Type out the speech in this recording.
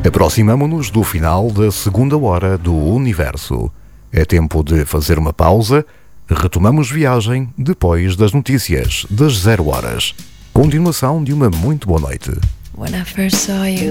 Aproximamo-nos do final da segunda hora do Universo. É tempo de fazer uma pausa. Retomamos viagem depois das notícias das 0 horas. Continuação de uma muito boa noite. When I first saw you,